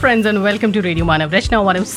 Friends and welcome to radio Manav Rachna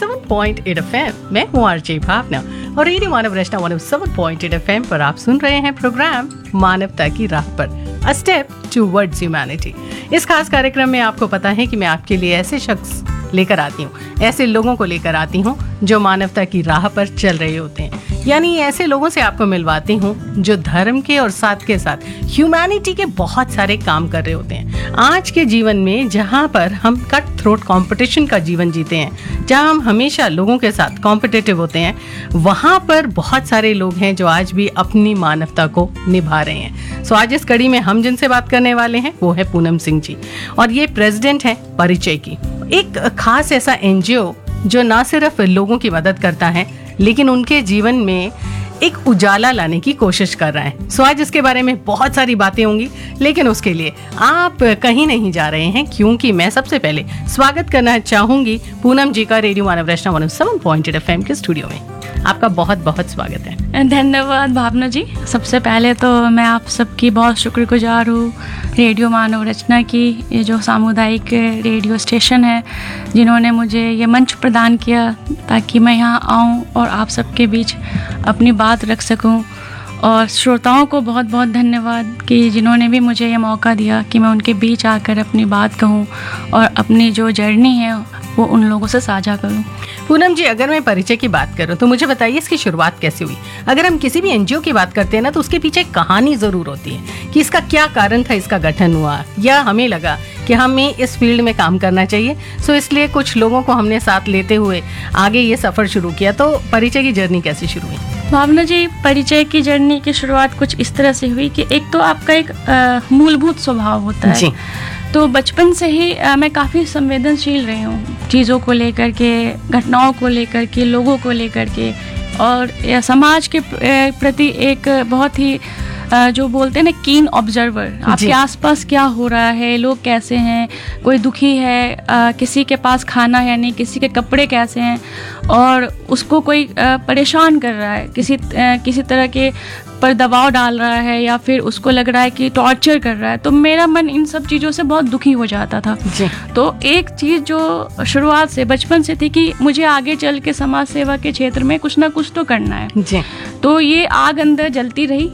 107.8 FM। मैं हूँ RJ भावना और रेडियो मानव रचना 107.8 FM पर आप सुन रहे हैं प्रोग्राम मानवता की राह पर, अ स्टेप टुवर्ड्स ह्यूमैनिटी। इस खास कार्यक्रम में आपको पता है कि मैं आपके लिए ऐसे शख्स लेकर आती हूँ, ऐसे लोगों को लेकर आती हूँ जो मानवता की राह पर चल रहे होते हैं, यानी ऐसे लोगों से आपको मिलवाती हूँ जो धर्म के और साथ के साथ ह्यूमैनिटी के बहुत सारे काम कर रहे होते हैं। आज के जीवन में जहाँ पर हम कट थ्रोट कंपटीशन का जीवन जीते हैं, जहाँ हम हमेशा लोगों के साथ कॉम्पिटिटिव होते हैं, वहाँ पर बहुत सारे लोग हैं जो आज भी अपनी मानवता को निभा रहे हैं। सो आज इस कड़ी में हम जिनसे बात करने वाले हैं वो है पूनम सिंह जी, और ये प्रेसिडेंट है परिचय की, एक खास ऐसा एनजीओ जो ना सिर्फ लोगों की मदद करता है लेकिन उनके जीवन में एक उजाला लाने की कोशिश कर रहा है। सो आज इसके बारे में बहुत सारी बातें होंगी, लेकिन उसके लिए आप कहीं नहीं जा रहे हैं, क्योंकि मैं सबसे पहले स्वागत करना चाहूंगी पूनम जी का रेडियो मानव रचना 107.8 FM के स्टूडियो में। आपका बहुत बहुत स्वागत है। धन्यवाद भावना जी। सबसे पहले तो मैं आप सबकी बहुत शुक्रगुजार हूँ, रेडियो मानव रचना की, ये जो सामुदायिक रेडियो स्टेशन है, जिन्होंने मुझे ये मंच प्रदान किया ताकि मैं यहाँ आऊँ और आप सबके बीच अपनी बात रख सकूँ। और श्रोताओं को बहुत बहुत धन्यवाद कि जिन्होंने भी मुझे ये मौका दिया कि मैं उनके बीच आकर अपनी बात कहूँ और अपनी जो जर्नी है वो उन लोगों से साझा करूँ। पूनम जी, अगर मैं परिचय की बात करूं तो मुझे बताइए इसकी शुरुआत कैसे हुई। अगर हम किसी भी एनजीओ की बात करते हैं ना, तो उसके पीछे एक कहानी जरूर होती है कि इसका क्या कारण था, इसका गठन हुआ, या हमें लगा कि हमें इस फील्ड में काम करना चाहिए, सो इसलिए कुछ लोगों को हमने साथ लेते हुए आगे ये सफर शुरू किया। तो परिचय की जर्नी कैसे शुरू हुई? भावना जी, परिचय की जर्नी की शुरुआत कुछ इस तरह से हुई कि एक तो आपका एक मूलभूत स्वभाव होता है जी। तो बचपन से ही मैं काफ़ी संवेदनशील रही हूँ चीज़ों को लेकर के, घटनाओं को लेकर के, लोगों को लेकर के, और समाज के प्रति एक बहुत ही जो बोलते हैं ना कीन ऑब्जर्वर। आपके आसपास क्या हो रहा है, लोग कैसे हैं, कोई दुखी है, किसी के पास खाना है नहीं, किसी के कपड़े कैसे हैं, और उसको कोई परेशान कर रहा है, किसी तरह के पर दबाव डाल रहा है, या फिर उसको लग रहा है कि टॉर्चर कर रहा है। तो मेरा मन इन सब चीज़ों से बहुत दुखी हो जाता था जी। तो एक चीज़ जो शुरुआत से बचपन से थी कि मुझे आगे चल के समाज सेवा के क्षेत्र में कुछ ना कुछ तो करना है जी। तो ये आग अंदर जलती रही,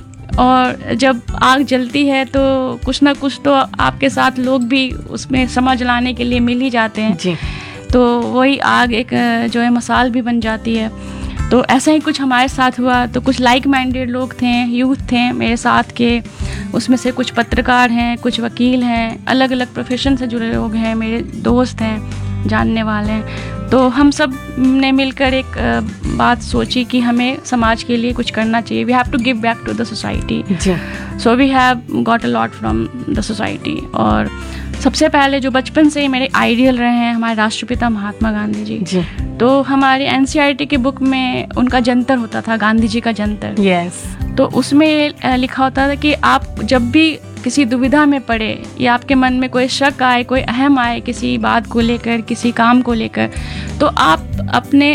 और जब आग जलती है तो कुछ ना कुछ तो आपके साथ लोग भी उसमें समझ लाने के लिए मिल ही जाते हैं जी। तो वही आग एक जो है मसाल भी बन जाती है। तो ऐसा ही कुछ हमारे साथ हुआ। तो कुछ लाइक माइंडेड लोग थे, यूथ थे मेरे साथ के, उसमें से कुछ पत्रकार हैं, कुछ वकील हैं, अलग अलग प्रोफेशन से जुड़े लोग हैं, मेरे दोस्त हैं, जानने वाले हैं। तो हम सब ने मिलकर एक बात सोची कि हमें समाज के लिए कुछ करना चाहिए। We have to give back to the society. So we have got a lot from the society. और सबसे पहले जो बचपन से ही मेरे आइडियल रहे हैं हमारे राष्ट्रपिता महात्मा गांधी जी। तो हमारी एनसीईआरटी के बुक में उनका जंतर होता था, गांधी जी का जंतर। यस। तो उसमें लिखा होता था कि आप जब भी किसी दुविधा में पड़े या आपके मन में कोई शक आए, कोई अहम आए किसी बात को लेकर, किसी काम को लेकर, तो आप अपने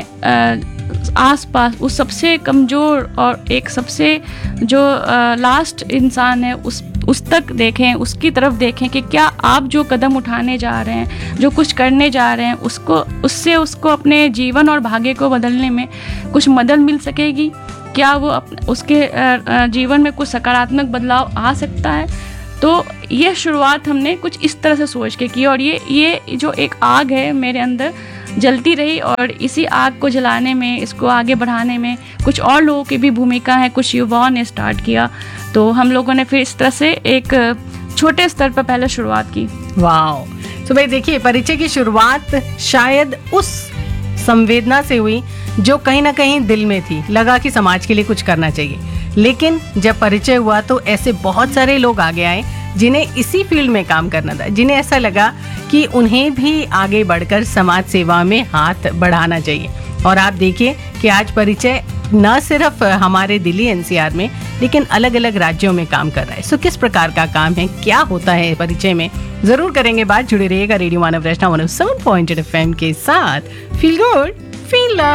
आसपास उस सबसे कमज़ोर और एक सबसे जो लास्ट इंसान है उस तक देखें, उसकी तरफ देखें कि क्या आप जो कदम उठाने जा रहे हैं, जो कुछ करने जा रहे हैं, उसको अपने जीवन और भाग्य को बदलने में कुछ मदद मिल सकेगी। क्या वो उसके जीवन में कुछ सकारात्मक बदलाव आ सकता है। तो ये शुरुआत हमने कुछ इस तरह से सोच के की, और ये जो एक आग है मेरे अंदर जलती रही, और इसी आग को जलाने में, इसको आगे बढ़ाने में कुछ और लोगों की भी भूमिका है, कुछ युवाओं ने स्टार्ट किया। तो हम लोगों ने फिर इस तरह से एक छोटे स्तर पर पहले शुरुआत की। वाओ। तो भाई देखिए, परिचय की शुरुआत शायद उस संवेदना से हुई जो कहीं ना कहीं दिल में थी, लगा कि समाज के लिए कुछ करना चाहिए। लेकिन जब परिचय हुआ तो ऐसे बहुत सारे लोग आगे आए जिन्हें इसी फील्ड में काम करना था, जिन्हें ऐसा लगा कि उन्हें भी आगे बढ़कर समाज सेवा में हाथ बढ़ाना चाहिए। और आप देखिए कि आज परिचय न सिर्फ हमारे दिल्ली एनसीआर में, लेकिन अलग अलग राज्यों में काम कर रहा है। सो किस प्रकार का काम है, क्या होता है परिचय में, जरूर करेंगे बात। जुड़े रहिएगा रेडियो मानव रचना 107.8 FM के साथ। Feel good, feel love.